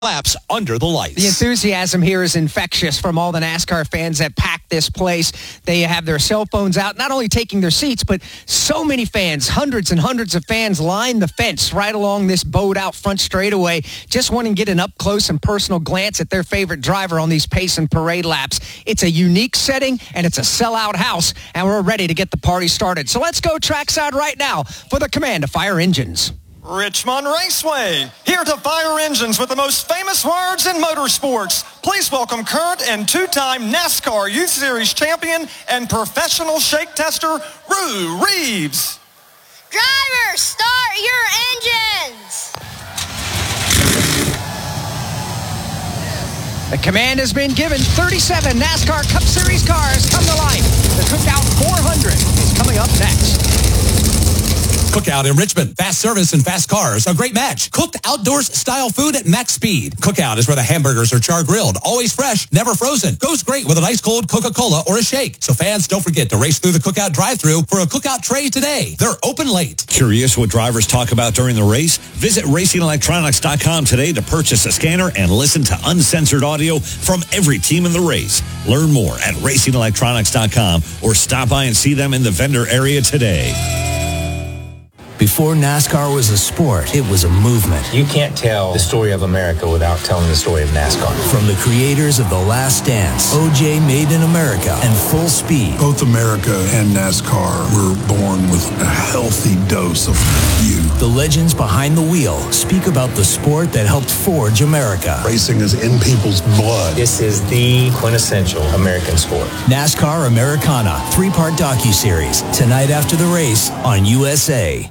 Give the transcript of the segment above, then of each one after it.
laps under the lights. The enthusiasm here is infectious from all the NASCAR fans that pack this place. They have their cell phones out, not only taking their seats, but so many fans, hundreds and hundreds of fans line the fence right along this bowed out front straightaway, just wanting to get an up-close and personal glance at their favorite driver on these pace and parade laps. It's a unique setting, and it's a sellout house, and we're ready to get the party started. So let's go trackside right now for the command of fire engines. Richmond Raceway, here to fire engines with the most famous words in motorsports. Please welcome current and two-time NASCAR Youth Series champion and professional shake tester, Rue Reeves. Drivers, start your engines! The command has been given. 37 NASCAR Cup Series cars come to life. The Cookout 400 is coming up next. Cookout in Richmond. Fast service and fast cars. A great match. Cooked outdoors style food at max speed. Cookout is where the hamburgers are char grilled. Always fresh, never frozen. Goes great with an ice cold Coca-Cola or a shake. So fans, don't forget to race through the Cookout drive-thru for a Cookout tray today. They're open late. Curious what drivers talk about during the race? Visit racingelectronics.com today to purchase a scanner and listen to uncensored audio from every team in the race. Learn more at racingelectronics.com or stop by and see them in the vendor area today. Before NASCAR was a sport, it was a movement. You can't tell the story of America without telling the story of NASCAR. From the creators of The Last Dance, OJ Made in America, and Full Speed. Both America and NASCAR were born with a healthy dose of you. The legends behind the wheel speak about the sport that helped forge America. Racing is in people's blood. This is the quintessential American sport. NASCAR Americana, 3-part docuseries, tonight after the race on USA.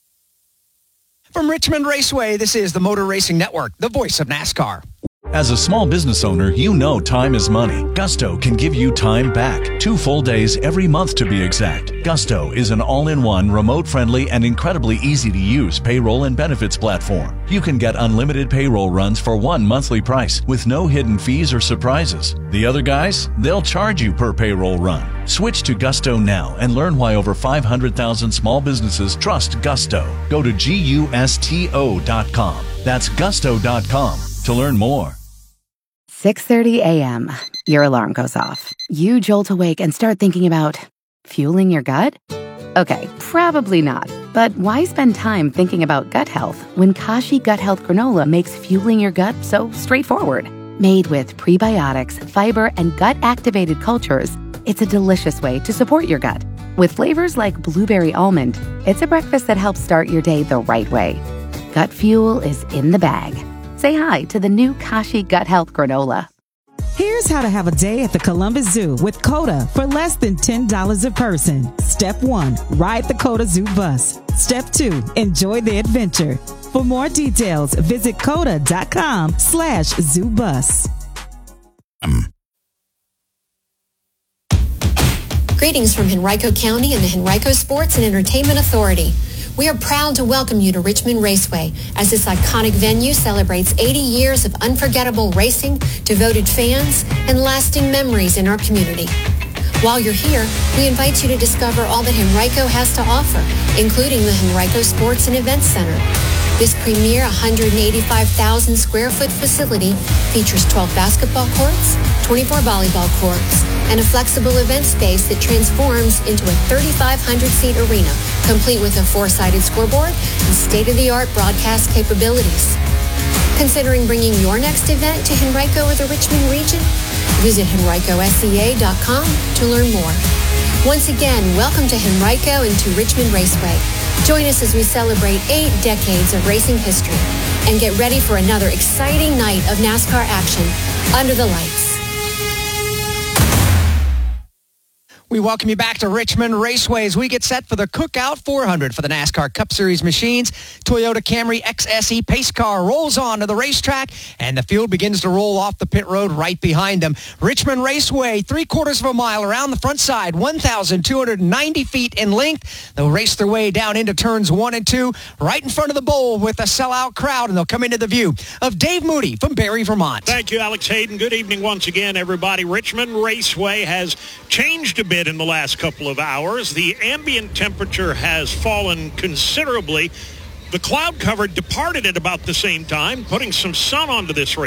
From Richmond Raceway, this is the Motor Racing Network, the voice of NASCAR. As a small business owner, you know time is money. Gusto can give you time back. 2 full days every month to be exact. Gusto is an all-in-one, remote-friendly, and incredibly easy-to-use payroll and benefits platform. You can get unlimited payroll runs for one monthly price with no hidden fees or surprises. The other guys, they'll charge you per payroll run. Switch to Gusto now and learn why over 500,000 small businesses trust Gusto. Go to GUSTO.com. That's Gusto.com to learn more. 6:30 a.m. Your alarm goes off. You jolt awake and start thinking about fueling your gut? Okay, probably not. But why spend time thinking about gut health when Kashi Gut Health Granola makes fueling your gut so straightforward? Made with prebiotics, fiber, and gut-activated cultures, it's a delicious way to support your gut. With flavors like blueberry almond, it's a breakfast that helps start your day the right way. Gut fuel is in the bag. Say hi to the new Kashi Gut Health Granola. Here's how to have a day at the Columbus Zoo with COTA for less than $10 a person. Step 1, ride the COTA Zoo bus. Step 2, enjoy the adventure. For more details, visit COTA.com/ZooBus. Greetings from Henrico County and the Henrico Sports and Entertainment Authority. We are proud to welcome you to Richmond Raceway as this iconic venue celebrates 80 years of unforgettable racing, devoted fans, and lasting memories in our community. While you're here, we invite you to discover all that Henrico has to offer, including the Henrico Sports and Events Center. This premier 185,000 square foot facility features 12 basketball courts, 24 volleyball courts, and a flexible event space that transforms into a 3,500-seat arena, complete with a 4-sided scoreboard and state-of-the-art broadcast capabilities. Considering bringing your next event to Henrico or the Richmond region? Visit henricosea.com to learn more. Once again, welcome to Henrico and to Richmond Raceway. Join us as we celebrate 8 decades of racing history and get ready for another exciting night of NASCAR action under the lights. We welcome you back to Richmond Raceway as we get set for the Cookout 400 for the NASCAR Cup Series machines. Toyota Camry XSE pace car rolls on to the racetrack, and the field begins to roll off the pit road right behind them. Richmond Raceway, 3/4 of a mile around the front side, 1,290 feet in length. They'll race their way down into turns 1 and 2, right in front of the bowl with a sellout crowd, and they'll come into the view of Dave Moody from Barry, Vermont. Thank you, Alex Hayden. Good evening once again, everybody. Richmond Raceway has changed a bit in the last couple of hours. The ambient temperature has fallen considerably The cloud cover departed at about the same time, putting some sun onto this race.